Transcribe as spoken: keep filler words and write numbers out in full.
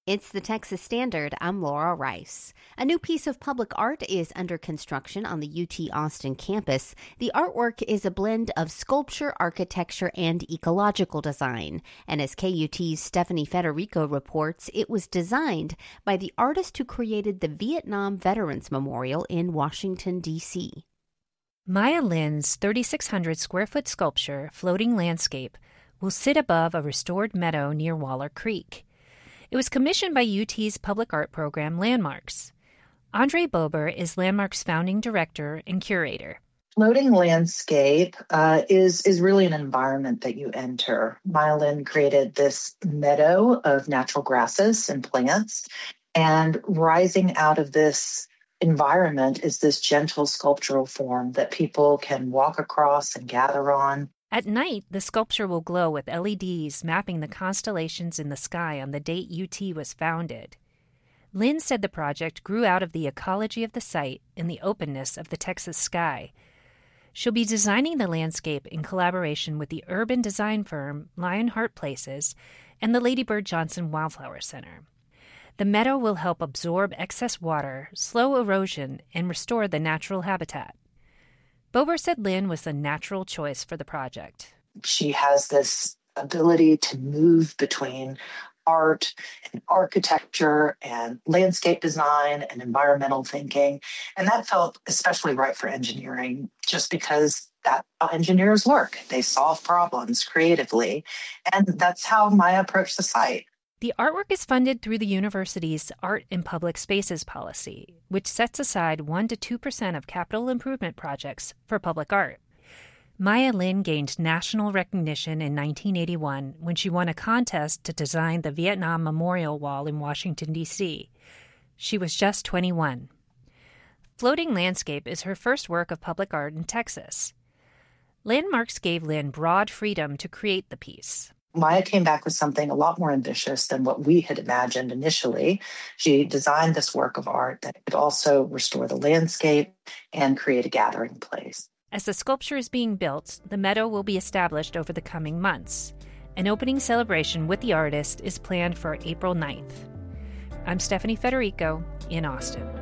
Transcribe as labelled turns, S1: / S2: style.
S1: It's the Texas Standard. I'm Laura Rice. A new piece of public art is under construction on the U T Austin campus. The artwork is a blend of sculpture, architecture, and ecological design. And as K U T's Stephanie Federico reports, it was designed by the artist who created the Vietnam Veterans Memorial in Washington, D C
S2: Maya Lin's thirty-six hundred square foot sculpture, Floating Landscape, will sit above a restored meadow near Waller Creek. It was commissioned by U T's public art program, Landmarks. Andre Bober is Landmarks' founding director and curator.
S3: Floating landscape uh, is, is really an environment that you enter. Maya Lin created this meadow of natural grasses and plants, and rising out of this environment is this gentle sculptural form that people can walk across and gather on.
S2: At night, the sculpture will glow with L E Ds mapping the constellations in the sky on the date U T was founded. Lynn said the project grew out of the ecology of the site and the openness of the Texas sky. She'll be designing the landscape in collaboration with the urban design firm Lionheart Places and the Lady Bird Johnson Wildflower Center. The meadow will help absorb excess water, slow erosion, and restore the natural habitat. Bober said Lynn was the natural choice for the project.
S3: She has this ability to move between art and architecture and landscape design and environmental thinking. And that felt especially right for engineering, just because that's how engineers work. They solve problems creatively. And that's how Maya approached the site.
S2: The artwork is funded through the university's Art in Public Spaces policy, which sets aside one to two percent of capital improvement projects for public art. Maya Lin gained national recognition in nineteen eighty-one when she won a contest to design the Vietnam Memorial Wall in Washington, D C She was just twenty-one. Floating Landscape is her first work of public art in Texas. Landmarks gave Lin broad freedom to create the piece.
S3: Maya came back with something a lot more ambitious than what we had imagined initially. She designed this work of art that could also restore the landscape and create a gathering place.
S2: As the sculpture is being built, the meadow will be established over the coming months. An opening celebration with the artist is planned for April ninth. I'm Stephanie Federico in Austin.